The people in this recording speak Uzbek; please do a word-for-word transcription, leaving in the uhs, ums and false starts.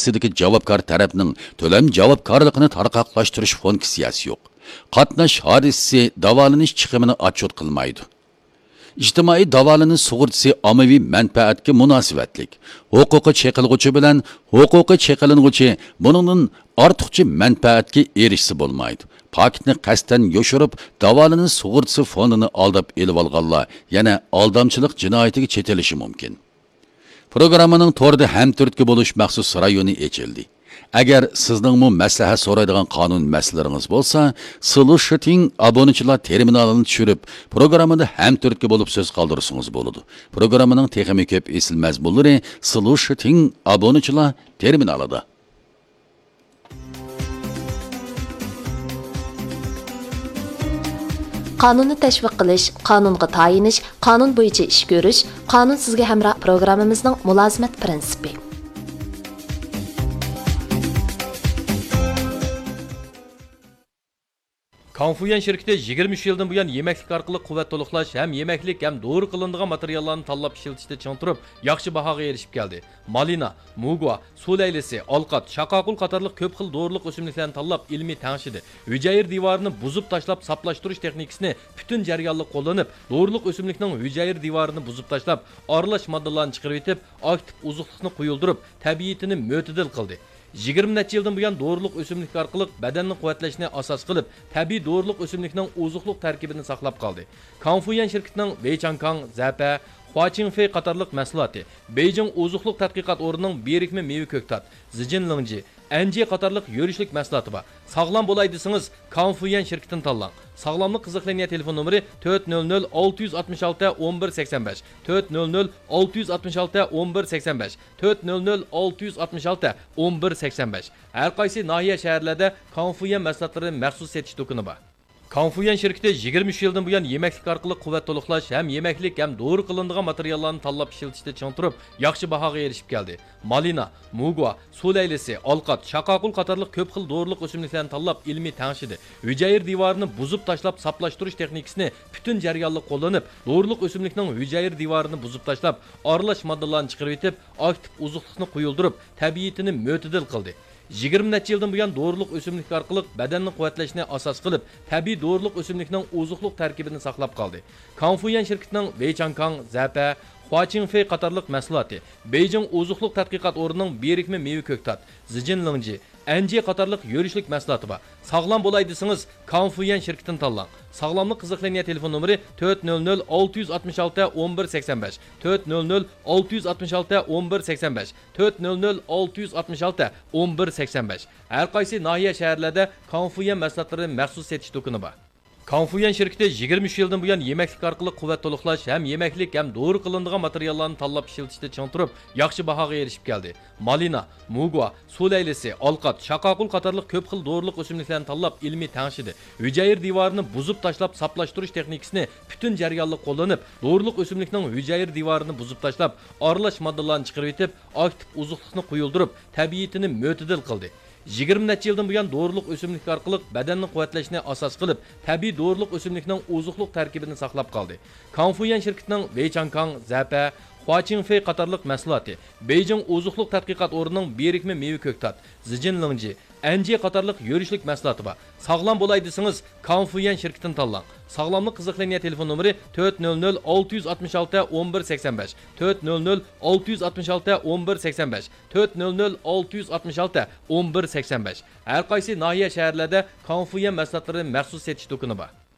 aksiyadagi javobgar tarafning to'lam javobgarligini tarqoqlashtirish funksiyasi yo'q. Qatnash hodisasi davolanish chiqimini отчет qilmaydi. İctimai davolanish sug'urtasi ommaviy manfaatga munosabatlik. Huquqi chekilg'uchi bilan huquqi chekilinguchi buningdan ortiqcha manfaatga erishsa bo'lmaydi. Paketni qasddan yoshirib, davolanish sug'urtasi fondini aldab elib olganlar yana aldamchilik jinoyatiga chetilishi mumkin. Programmaning to'rda hamturtki bo'lish maxsus rayoni ochildi. Agar sizning mu maslahat so'raydigan qonun masalalaringiz bo'lsa, Solution obunachilar terminalini tushirib, programmada hamturtki bo'lib so'z qoldirsangiz bo'ladi. Programmaning texnik ko'p esil mazmunlari Solution obunachilar terminalida. Qonunni tashviq qilish, qonunga tayinish, qonun bo'yicha ish ko'rish, qonun sizga hamroh programmamizning mulozimat prinsipi. Konfuyan şirketi yigirma uch yildan buyon yemeklik orqali quvvat to'liqlash ham yemeklik ham doğru qilinadigan materiallarni tanlab ishlatishda ching turib, yaxshi bahoga erishib keldi. Malina, mugva, suv laylisi, olqat, shaqoqul qatorliq ko'p xil doğruluk o'simliklarni tanlab ilmiy tanishidi. Hujayr divorini buzib tashlab saplashtirish texnikasini butun jarayonli qo'llanib, doğruluk o'simlikning hujayr divorini buzib tashlab, aralash moddalarni chiqarib etib, aktiv uzuqlikni quyildirib, tabiiyatini mo'tadil qildi. yigirma necha yildan buyon doğruluk o'simlik orqali badanni quvvatlashni asos qilib, tabiiy doğruluk o'simlikning ozuqliq tarkibini saqlab qoldi. Konfuyan shirkatining Beichankang, Zapa, Huaqingfei qatorliq mahsuloti, Beijing ozuqliq tadqiqot o'rnining berikme meva ko'ktat, Zijinlingji, Anji qatorliq yurishlik mahsuloti bor. Sog'lom bo'lay desangiz, Konfuyan shirkatini tanlang. Sog'lomlik qiziqlaniya telefon nomeri to'rt nol nol olti yuz oltmish olti o'n bir sakson besh, to'rt nol nol olti yuz oltmish olti o'n bir sakson besh, to'rt nol nol olti yuz oltmish olti o'n bir sakson besh. Har qaysi nahiya shaharlarda Konfuyan mahsulotlarining maxsus setish do'koni bor. Konfuyan şirketi yigirma uch yildan buyon yemeklik orqali quvvat to'liqlash ham yemeklik ham doğru qilinadigan materiallarni tanlab ishlatishda ching turib, yaxshi bahoga erishib keldi. Malina, mugva, suv laylisi, olqat, shaqoqul qatorliq ko'p xil doğruluk o'simliklarni tanlab ilmiy tanishidi. Hujayr divorini buzib tashlab saplashtirish texnikasini butun jarayonli qo'llanib, doğruluk o'simlikning hujayr divorini buzib tashlab, aralash moddalarni chiqarib etib, aktiv uzuqlikni quyildirib, tabiiyatini mo'tadil qildi. yigirma necha yildan buyon doğruluk o'simlik orqali badanni quvvatlashni asos qilib, tabiiy doğruluk o'simlikning ozuqliq tarkibini saqlab qoldi. Konfuyan shirkatining Beichankang, Zapa, Huaqingfei qatorliq mahsuloti, Beijing ozuqliq tadqiqot o'rnining berikme meva ko'ktat, Zijinlingji, Anji qatorliq yurishlik mahsuloti bor. Sog'lom bo'lay desangiz, Konfuyan shirkatini tanlang. Sog'lomlik qiziqlaniya telefon nomeri to'rt nol nol olti yuz oltmish olti o'n bir sakson besh, to'rt nol nol olti yuz oltmish olti o'n bir sakson besh, to'rt nol nol olti yuz oltmish olti o'n bir sakson besh. Har qaysi nahiya shaharlarda Konfuyan mahsulotlarining maxsus setish do'koni bor. Konfuyan şirketi yigirma uch yildan buyon yemeklik orqali quvvat to'liqlash ham yemeklik ham doğru qilinadigan materiallarni tanlab ishlatishda ching turib, yaxshi bahoga erishib keldi. Malina, mugva, suv laylisi, olqat, shaqoqul qatorliq ko'p xil doğruluk o'simliklarni tanlab ilmiy tanishidi. Hujayr divorini buzib tashlab saplashtirish texnikasini butun jarayonli qo'llanib, doğruluk o'simlikning hujayr divorini buzib tashlab, aralash moddalarni chiqarib etib, aktiv uzuqlikni quyildirib, tabiiyatini mo'tadil qildi. yigirma necha yildan buyon doğruluk o'simlik orqali badanni quvvatlashni asos qilib, tabiiy doğruluk o'simlikning ozuqliq tarkibini saqlab qoldi. Konfuyan shirkatining Beichankang, Zapa, Huaqingfei qatorliq mahsuloti, Beijing ozuqliq tadqiqot o'rnining berikme meva ko'ktat, Zijinlingji, Anji qatorliq yurishlik mahsuloti bor. Sog'lom bo'lay desangiz, Konfuyan shirkatini tanlang. Sog'lomlik qiziqlaniya telefon nomeri to'rt nol nol olti yuz oltmish olti o'n bir sakson besh, to'rt nol nol olti yuz oltmish olti o'n bir sakson besh, to'rt nol nol olti yuz oltmish olti o'n bir sakson besh. Har qaysi nahiya shaharlarda Konfuyan mahsulotlarining maxsus setish do'koni bor.